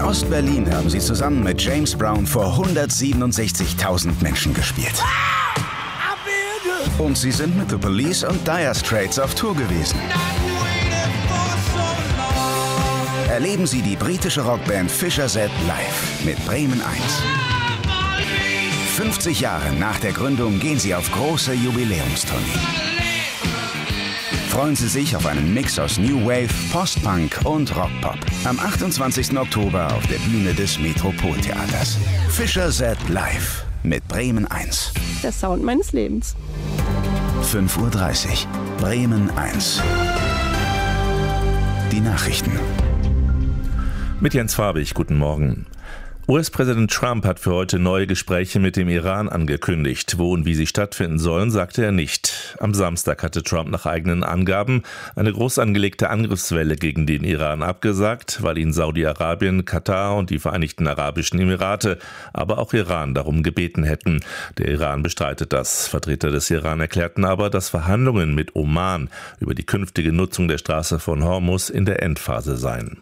Ostberlin haben sie zusammen mit James Brown vor 167.000 Menschen gespielt. Und sie sind mit The Police und Dire Straits auf Tour gewesen. Erleben Sie die britische Rockband Fischer Z live mit Bremen 1. 50 Jahre nach der Gründung gehen sie auf große Jubiläumstournee. Freuen Sie sich auf einen Mix aus New Wave, Post-Punk und Rockpop. Am 28. Oktober auf der Bühne des Metropoltheaters. Fischer Z live mit Bremen 1. Der Sound meines Lebens. 5:30 Uhr. Bremen 1. Die Nachrichten. Mit Jens Farbig, guten Morgen. US-Präsident Trump hat für heute neue Gespräche mit dem Iran angekündigt. Wo und wie sie stattfinden sollen, sagte er nicht. Am Samstag hatte Trump nach eigenen Angaben eine groß angelegte Angriffswelle gegen den Iran abgesagt, weil ihn Saudi-Arabien, Katar und die Vereinigten Arabischen Emirate, aber auch Iran darum gebeten hätten. Der Iran bestreitet das. Vertreter des Iran erklärten aber, dass Verhandlungen mit Oman über die künftige Nutzung der Straße von Hormuz in der Endphase seien.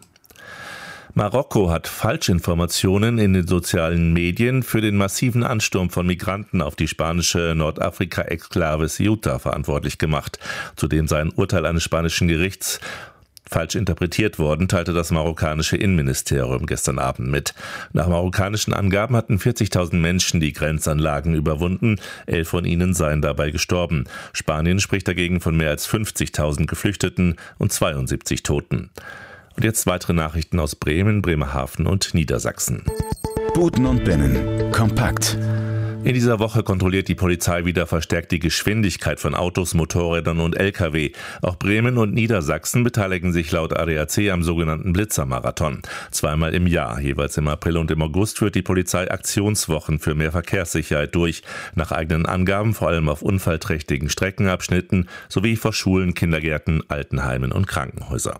Marokko hat Falschinformationen in den sozialen Medien für den massiven Ansturm von Migranten auf die spanische Nordafrika-Exklave Ceuta verantwortlich gemacht. Zudem sei ein Urteil eines spanischen Gerichts falsch interpretiert worden, teilte das marokkanische Innenministerium gestern Abend mit. Nach marokkanischen Angaben hatten 40.000 Menschen die Grenzanlagen überwunden. 11 von ihnen seien dabei gestorben. Spanien spricht dagegen von mehr als 50.000 Geflüchteten und 72 Toten. Und jetzt weitere Nachrichten aus Bremen, Bremerhaven und Niedersachsen. Buten und Binnen. Kompakt. In dieser Woche kontrolliert die Polizei wieder verstärkt die Geschwindigkeit von Autos, Motorrädern und Lkw. Auch Bremen und Niedersachsen beteiligen sich laut ADAC am sogenannten Blitzermarathon. Zweimal im Jahr, jeweils im April und im August, führt die Polizei Aktionswochen für mehr Verkehrssicherheit durch. Nach eigenen Angaben vor allem auf unfallträchtigen Streckenabschnitten sowie vor Schulen, Kindergärten, Altenheimen und Krankenhäusern.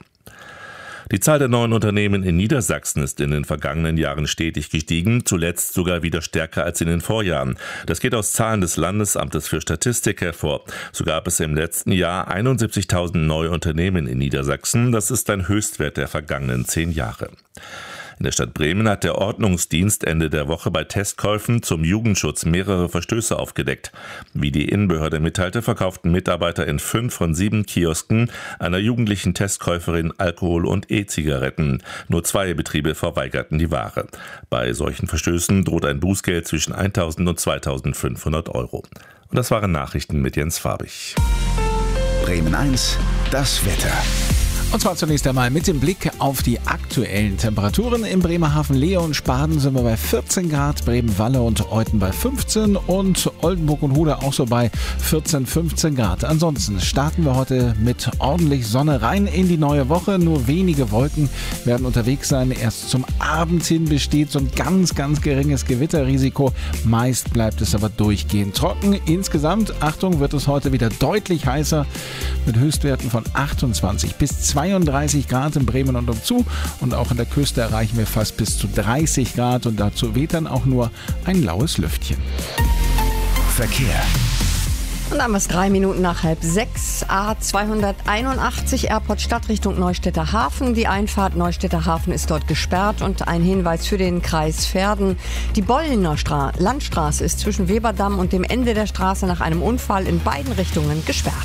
Die Zahl der neuen Unternehmen in Niedersachsen ist in den vergangenen Jahren stetig gestiegen, zuletzt sogar wieder stärker als in den Vorjahren. Das geht aus Zahlen des Landesamtes für Statistik hervor. So gab es im letzten Jahr 71.000 neue Unternehmen in Niedersachsen. Das ist ein Höchstwert der vergangenen 10 Jahre. In der Stadt Bremen hat der Ordnungsdienst Ende der Woche bei Testkäufen zum Jugendschutz mehrere Verstöße aufgedeckt. Wie die Innenbehörde mitteilte, verkauften Mitarbeiter in 5 von 7 Kiosken einer jugendlichen Testkäuferin Alkohol und E-Zigaretten. Nur 2 Betriebe verweigerten die Ware. Bei solchen Verstößen droht ein Bußgeld zwischen 1.000 und 2.500 Euro. Und das waren Nachrichten mit Jens Farbig. Bremen 1, das Wetter. Und zwar zunächst einmal mit dem Blick auf die aktuellen Temperaturen. Im Bremerhaven, Lehe und Spaden sind wir bei 14 Grad, Bremen-Walle und Euthen bei 15 und Oldenburg und Hude auch so bei 14, 15 Grad. Ansonsten starten wir heute mit ordentlich Sonne rein in die neue Woche. Nur wenige Wolken werden unterwegs sein. Erst zum Abend hin besteht so ein ganz geringes Gewitterrisiko. Meist bleibt es aber durchgehend trocken. Insgesamt, Achtung, wird es heute wieder deutlich heißer mit Höchstwerten von 28 bis 32 Grad in Bremen und umzu und auch an der Küste erreichen wir fast bis zu 30 Grad und dazu weht dann auch nur ein laues Lüftchen. Verkehr. Und dann ist 3 Minuten nach 5:30. A281 Airport Stadt Richtung Neustädter Hafen. Die Einfahrt Neustädter Hafen ist dort gesperrt. Und ein Hinweis für den Kreis Verden. Die Bollener Landstraße ist zwischen Weberdamm und dem Ende der Straße nach einem Unfall in beiden Richtungen gesperrt.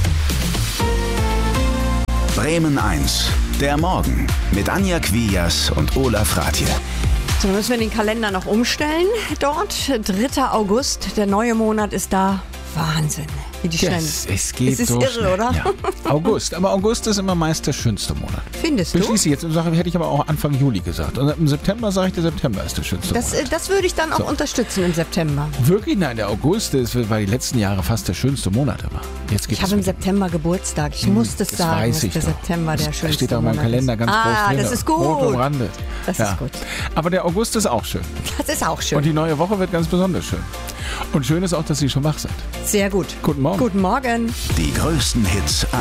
Bremen 1, der Morgen mit Anja Quias und Olaf Rathje. So, dann müssen wir den Kalender noch umstellen. Dort, 3. August, der neue Monat ist da. Wahnsinn, wie die schnell. Es geht ist so irre, schnell. oder? Ja. August, aber August ist immer meist der schönste Monat. Findest du? Beschließe ich jetzt, hätte ich aber auch Anfang Juli gesagt. Und im September sage ich, der September ist der schönste Monat. Das würde ich dann auch unterstützen im September. Wirklich? Nein, der August war die letzten Jahre fast der schönste Monat immer. Ich habe im September Geburtstag. Ich muss das sagen, dass der September der schönste Monat ist. Steht auch in meinem Kalender ganz groß drin. Das ist gut. Rot umrandet. Das ist gut. Aber der August ist auch schön. Das ist auch schön. Und die neue Woche wird ganz besonders schön. Und schön ist auch, dass Sie schon wach sind. Sehr gut. Guten Morgen. Guten Morgen. Die größten Hits